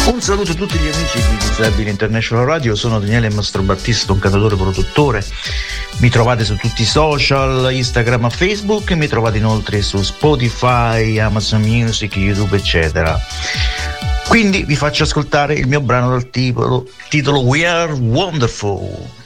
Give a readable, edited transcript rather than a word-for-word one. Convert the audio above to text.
Un saluto a tutti gli amici di Disabili International Radio, sono Daniele Mastro Battista, un cantautore produttore. Mi trovate su tutti i social, Instagram e Facebook, e mi trovate inoltre su Spotify, Amazon Music, YouTube eccetera. Quindi vi faccio ascoltare il mio brano dal titolo We Are Wonderful.